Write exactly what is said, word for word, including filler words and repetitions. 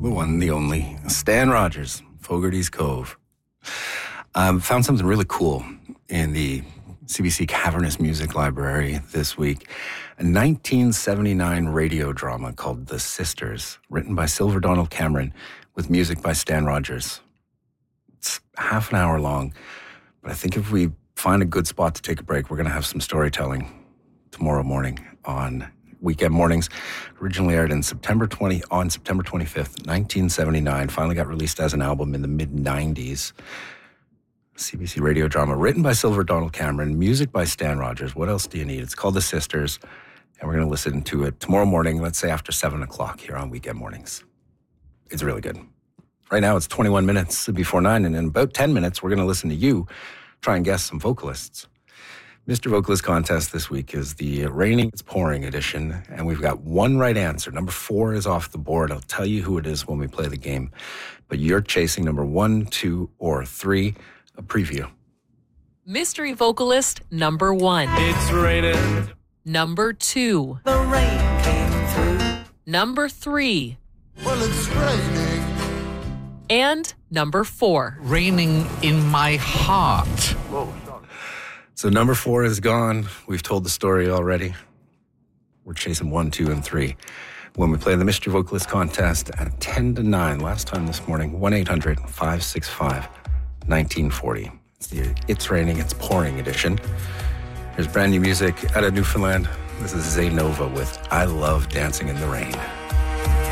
The one, the only, Stan Rogers, Fogarty's Cove. Um, found something really cool in the C B C Cavernous Music Library this week. A nineteen seventy-nine radio drama called The Sisters, written by Silver Donald Cameron with music by Stan Rogers. It's half an hour long, but I think if we find a good spot to take a break, we're going to have some storytelling tomorrow morning on Weekend Mornings. Originally aired in September twentieth, on September twenty-fifth, nineteen seventy-nine. Finally got released as an album in the mid nineties. C B C radio drama written by Silver Donald Cameron, music by Stan Rogers. What else do you need? It's called The Sisters, and we're going to listen to it tomorrow morning, let's say after seven o'clock here on Weekend Mornings. It's really good. Right now it's twenty-one minutes before nine, and in about ten minutes we're going to listen to you try and guess some vocalists. Mister Vocalist Contest this week is the Raining It's Pouring edition, and we've got one right answer. Number four is off the board. I'll tell you who it is when we play the game, but you're chasing number one, two, or three. A preview. Mystery vocalist number one. It's raining. Number two. The rain came through. Number three. Well, it's raining. And number four. Raining in my heart. Whoa. So number four is gone. We've told the story already. We're chasing one, two, and three when we play the Mystery Vocalist Contest at ten to nine. Last time this morning, one eight hundred five six five nineteen forty. It's the It's Raining, It's Pouring edition. Here's brand new music out of Newfoundland. This is Zaynova with I Love Dancing in the Rain.